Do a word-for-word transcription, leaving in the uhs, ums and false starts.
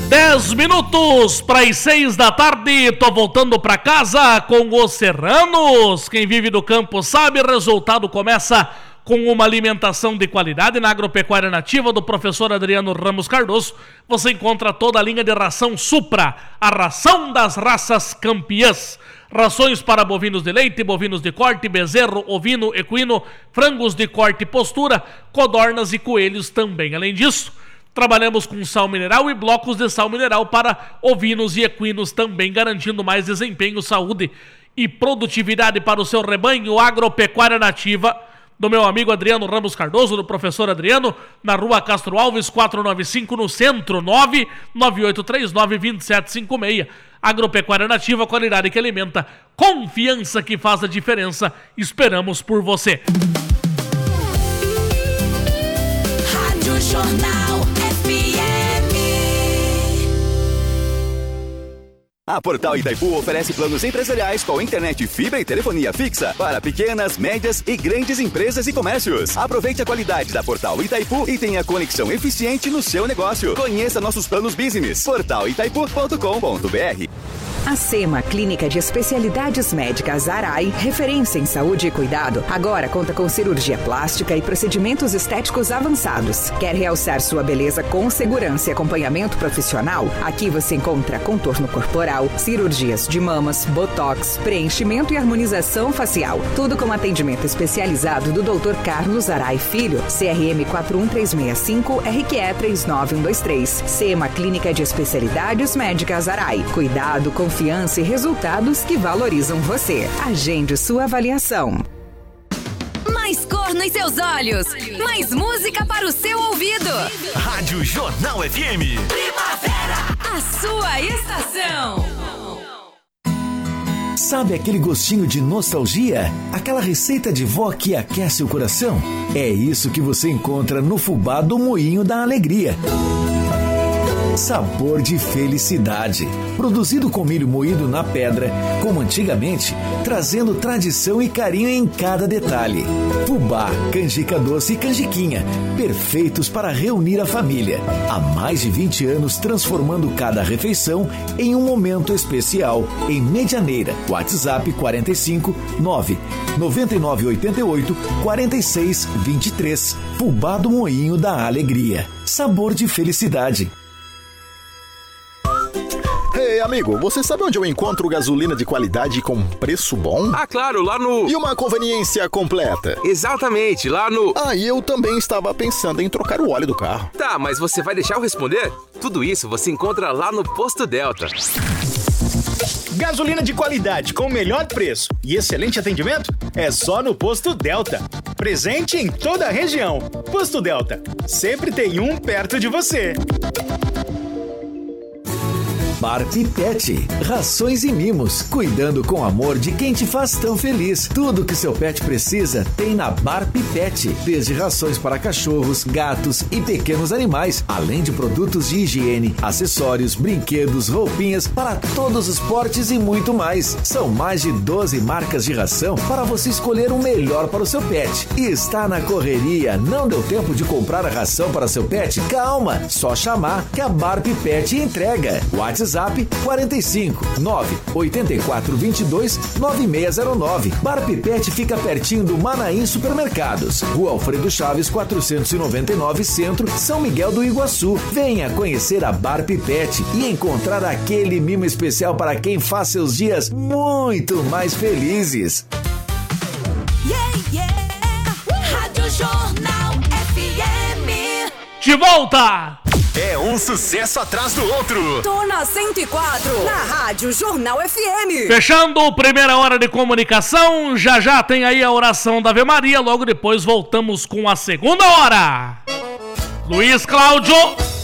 Dez minutos para as seis da tarde, tô voltando para casa com os serranos. Quem vive do campo sabe, resultado começa com uma alimentação de qualidade. Na Agropecuária Nativa do professor Adriano Ramos Cardoso, você encontra toda a linha de ração Supra, a ração das raças campeãs. Rações para bovinos de leite, bovinos de corte, bezerro, ovino, equino, frangos de corte e postura, codornas e coelhos também. Além disso, trabalhamos com sal mineral e blocos de sal mineral para ovinos e equinos também, garantindo mais desempenho, saúde e produtividade para o seu rebanho. Agropecuária Nativa do meu amigo Adriano Ramos Cardoso, do professor Adriano, na rua Castro Alves, quatrocentos e noventa e cinco, no centro, nove nove oito três nove dois sete cinco seis. Agropecuária Nativa, qualidade que alimenta, confiança que faz a diferença. Esperamos por você. Rádio Jornal F M. A Portal Itaipu oferece planos empresariais com internet, fibra e telefonia fixa para pequenas, médias e grandes empresas e comércios. Aproveite a qualidade da Portal Itaipu e tenha conexão eficiente no seu negócio. Conheça nossos planos business. portal itaipu ponto com ponto br. A SEMA, Clínica de Especialidades Médicas Arai, referência em saúde e cuidado, agora conta com cirurgia plástica e procedimentos estéticos avançados. Quer realçar sua beleza com segurança e acompanhamento profissional? Aqui você encontra contorno corporal, cirurgias de mamas, botox, preenchimento e harmonização facial. Tudo com atendimento especializado do doutor Carlos Arai Filho, C R M quatro um três seis cinco, R Q E três nove um dois três. SEMA, Clínica de Especialidades Médicas Arai. Cuidado, confiança Confiança e resultados que valorizam você. Agende sua avaliação. Mais cor nos seus olhos. Mais música para o seu ouvido. Rádio Jornal F M. Primavera, a sua estação. Sabe aquele gostinho de nostalgia? Aquela receita de vó que aquece o coração? É isso que você encontra no fubá do Moinho da Alegria. Sabor de felicidade. Produzido com milho moído na pedra, como antigamente, trazendo tradição e carinho em cada detalhe. Fubá, canjica doce e canjiquinha, perfeitos para reunir a família. Há mais de vinte anos transformando cada refeição em um momento especial. Em Medianeira, WhatsApp quarenta e cinco, nove nove nove oito oito, quatro seis dois três. Fubá do Moinho da Alegria. Sabor de felicidade. Ei, amigo, você sabe onde eu encontro gasolina de qualidade com preço bom? Ah, claro, lá no... E uma conveniência completa. Exatamente, lá no... Ah, e eu também estava pensando em trocar o óleo do carro. Tá, mas você vai deixar eu responder? Tudo isso você encontra lá no Posto Delta. Gasolina de qualidade com o melhor preço e excelente atendimento é só no Posto Delta. Presente em toda a região. Posto Delta, sempre tem um perto de você. Bar Pipete, rações e mimos, cuidando com amor de quem te faz tão feliz. Tudo que seu pet precisa tem na Bar Pipete, desde rações para cachorros, gatos e pequenos animais, além de produtos de higiene, acessórios, brinquedos, roupinhas para todos os portes e muito mais. São mais de doze marcas de ração para você escolher o melhor para o seu pet. E está na correria, não deu tempo de comprar a ração para seu pet? Calma, só chamar que a Bar Pipete entrega. WhatsApp WhatsApp quarenta e cinco, nove oito quatro dois dois, nove seis zero nove. Bar Pipete fica pertinho do Manaim Supermercados. Rua Alfredo Chaves, quatrocentos e noventa e nove, Centro, São Miguel do Iguaçu. Venha conhecer a Bar Pipete e encontrar aquele mimo especial para quem faz seus dias muito mais felizes. Yeah, yeah. Rádio Jornal F M. De volta! É um sucesso atrás do outro. Tô na cento e quatro, na Rádio Jornal F M. Fechando primeira hora de comunicação, já já tem aí a oração da Ave Maria, logo depois voltamos com a segunda hora. Luiz Cláudio.